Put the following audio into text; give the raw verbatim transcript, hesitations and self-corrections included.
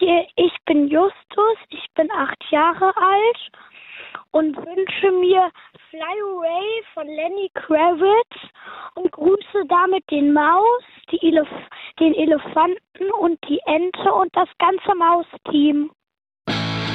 ich bin Justus, ich bin acht Jahre alt und wünsche mir Fly Away von Lenny Kravitz und grüße damit den Maus, die Elef- den Elefanten und die Ente und das ganze Mausteam.